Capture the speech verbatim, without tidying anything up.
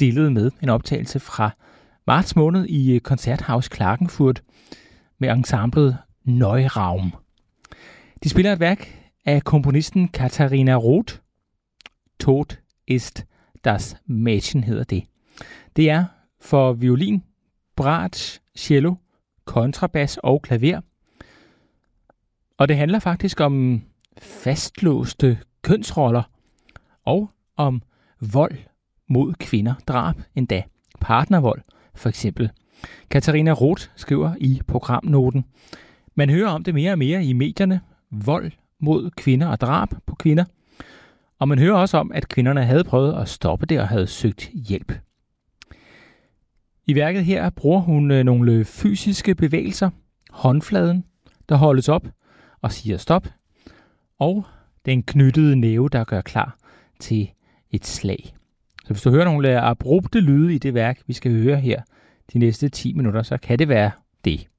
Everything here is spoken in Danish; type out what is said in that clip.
stillede med en optagelse fra marts måned i Konzerthaus Klagenfurt med ensemblet Neuraum. De spiller et værk af komponisten Katharina Roth. Tod ist das Mädchen hedder det. Det er for violin, bratsch, cello, kontrabas og klaver. Og det handler faktisk om fastlåste kønsroller og om vold mod kvinder, drab endda, partnervold for eksempel. Katharina Roth skriver i programnoten: man hører om det mere og mere i medierne, vold mod kvinder og drab på kvinder. Og man hører også om, at kvinderne havde prøvet at stoppe det og havde søgt hjælp. I værket her bruger hun nogle fysiske bevægelser, håndfladen, der holdes op og siger stop, og den knyttede næve, der gør klar til et slag. Så hvis du hører nogle abrupte lyde i det værk, vi skal høre her de næste ti minutter, så kan det være det.